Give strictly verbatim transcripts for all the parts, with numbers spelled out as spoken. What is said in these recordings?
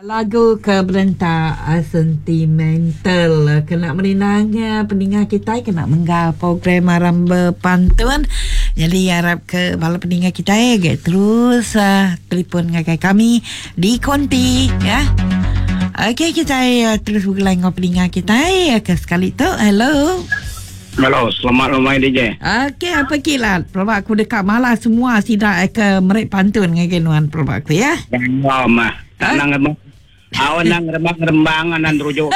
Lagu keberentak sentimental kena merinangnya pendengar kita kena menggah program Maram Berpantun. Jadi harap ke bala pendengar kita eh terus uh, telefon ngagai kami di konti ya. Okey, kita uh, terus bergelang dengan pendengar kita eh ke sekali tu. Hello. Hello, selamat malam D J. Okey, apa kilat? Probak aku dekat malas semua sidak ke merek pantun ngagai nuan probak aku ya. Jangan mah. Tanang awan nang rembang-rembang nan rujuk.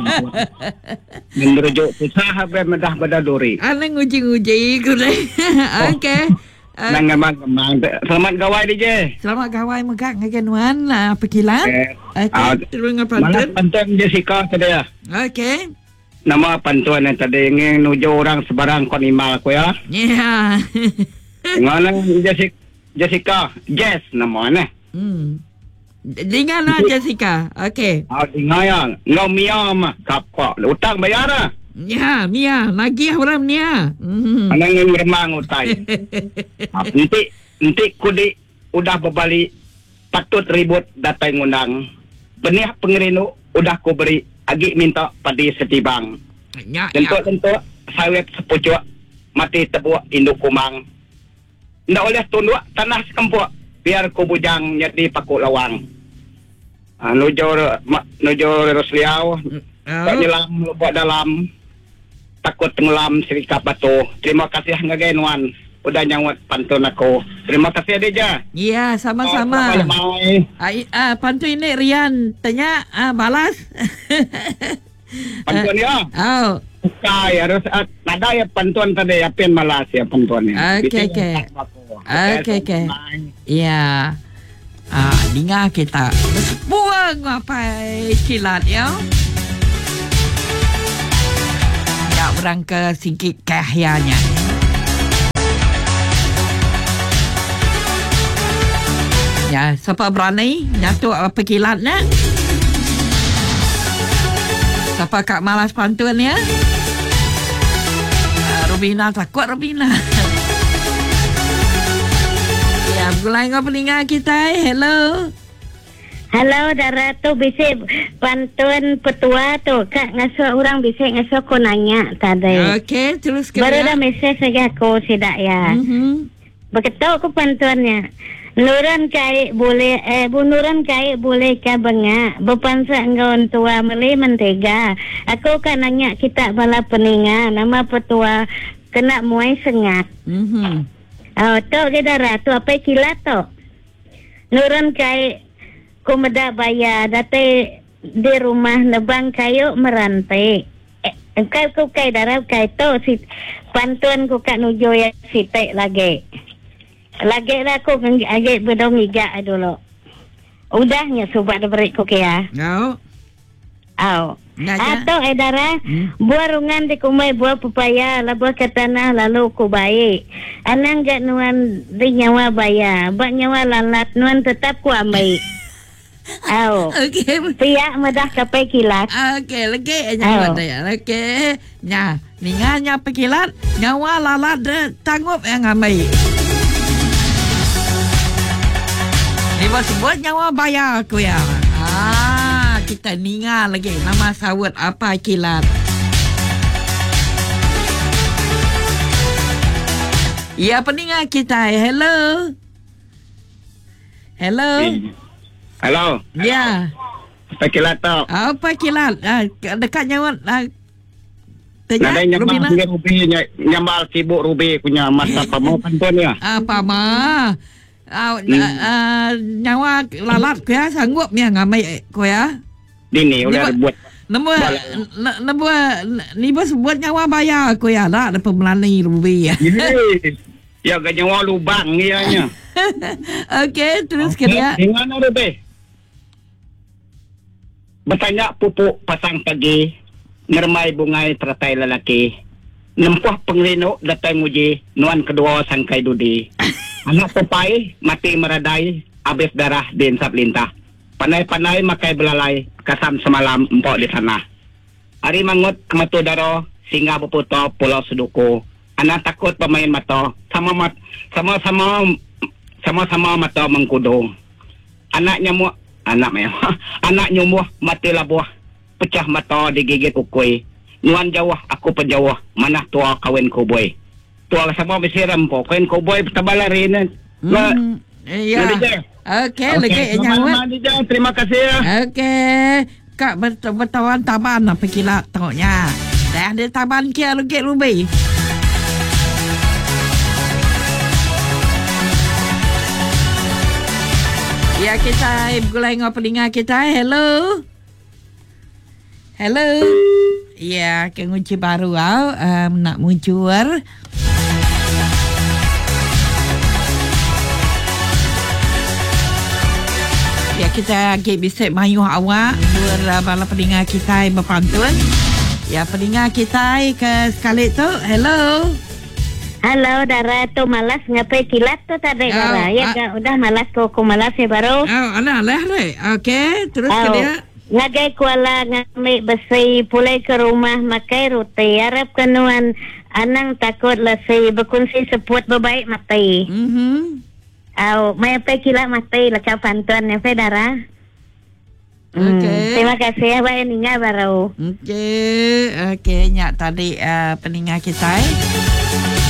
Nan rujuk susah habe medah pada duri. Anang uji-uji ku deh. Okey. Nang rembang-rembang. Selamat gawai D J. Selamat gawai megak ngagenuan apa kilan? Okey, terus ngapantun. Mana pantun Jessica tadi ya? Okey. Nama pantun yang tadi ingin nuju orang sebarang kon imal aku ya. Ya. Ngana Jessica Jessica Jess namanya. Hmm. Dengar lah Jessica. Okey. Ah, dengar ya. Ngau Mia mah kapok. Utang bayar ah. Ya, Mia, lagi orang Mia. Hmm. Anang yang remang utai. Nanti nanti kudi udah berbalik patut ribut datang ngundang. Benih pengerinu udah ku beri agi minta padi setibang. Ya, Tentu-tentu sawit sepucuk mati tebuak induk kumang. Ndak oleh tunduk tanah sekempuk biar ku bujang jadi pakuk lawang. Uh, nujur ma, nujur Rosliau oh. Tak nyelam buat dalam takut tenggelam serikap batu. Terima kasih ngagainuan udah nyawat pantun aku. Terima kasih Adeja. Ya, sama-sama. Oh, Ai ah, pantun ini Rian tanya ah, balas. pantun ya. Oh. Bukai harus uh, ada ya pantun tadi ya pen malas ya pantunnya. Okey okey. Okey okey. Ya. Ah, dengar kita. Buang apa kilat ya. Ya orang ke sikit kahyanya. Ya, siapa berani nyatu apa kilatnya? Siapa kak malas pantun ya? Uh, Rubina takut Rubina. Ya, mulai ngapa pendengar kita. Hello. Halo, Dara tu bisik pantun petua tu. Kak ngasuh orang bisik ngasuh ko nanya tadi. Okey, terus ke. Baru dah mesej saja aku sidak ya. Mhm. Begitu aku pantunnya. Nuran kai boleh eh bu nuran kai boleh ka bengak berpansa engkau tua meli mentega. Aku kan nanya kita bala peninga nama petua kena muai sengak. Mhm. Oh, tu kita ratu apa kilat tu. Nuran kai ku meda bayar date di rumah nebang kayu merantai. Eh, engkau ku kai darab kai tu si pantun ku kat nujo ya sitek lagi. Lagi lah aku agak bedong iga dulu. Udahnya sobat beri ko kaya. No. Aw. Atau edara hmm. buah rungan di kumai buah pepaya la buah katana lalu ku baik. Anang gak nuan di nyawa baya, bak nyawa lalat nuan tetap ku amai. Aw. Okey. Tiak medah kapai kilat. Okey, lagi nyawa dia. Okey. Nya, ninganya pekilat nyawa lalat tanggup yang amai. Ibu sebut nyawa bayar aku ya. Ah, kita ningal lagi nama sawut apa kilat. Ya, pendengar kita. Hello. Hello. Halo. Ya. Apa kilat tu? Apa kilat? Ah, dekat nyawa. Ah, tanya Nadai nyambal Rubina. Ruby nyambal sibuk Ruby punya masa apa mau pantun ya? Apa mah? Uh, hmm. uh, nyawa lalat ko ya sanggup ni ngamai ko ya. Dini udah buat. Nemu nemu ni bos buat nyawa bayar ko ya lah ada pemelani Ruby ya. Ini ya gak nyawa lubang ianya. Okey, terus okay. Kerja. Dengan Ruby. Bertanya pupuk pasang pagi, ngermai bungai teratai lelaki. Nempuh pengrino datang uji, nuan kedua sangkai dudi. Anak tupai, mati meradai, habis darah di insap lintah. Panai-panai makai belalai, kasam semalam empok di sana. Hari mangut kematu daro, singa beputo pulau seduku. Anak takut pemain mato, sama mat, sama-sama sama-sama mato mengkudung. Anak nyamuk anak meh. Anak nyumuh mati labuh. Pecah mata digigit ukui. Nuan jauh aku penjauh. Mana tua kawin koboi. Tua sama besiram po. Kawin koboi tabalarin. Hmm. Ya. Okey, lagi nyawa. Terima kasih ya. Okey. Kak bertawan taban apa kilat toknya. Dah ada taban kia lukit rubi. Ya kita gulai ngau pelinga kita. Hello. Hello. Ya, ke ngunci baru au um, nak muncul. Ya kita agak bisik mayuh awak dua bala pelinga kita berpantun. Ya pelinga kita ke sekali tu. Hello. Halo, Dara tu malas ngapai kilat tu tadi Oh, Dara. Ya, ah. udah malas ko ko malas ya baru. Oh, alah lah re. Okey, terus ke dia. Ngagai kuala ngambil besi pulai ke rumah makai roti. Harap kenuan anang takut lesi berkunci seput berbaik mati. Mhm. Au, mai apa kilat mati lekau pantuan ya Dara. Okey. Terima kasih ya, Baik Ninga baru. Okey, okey nyak tadi uh, peningat kita. Eh.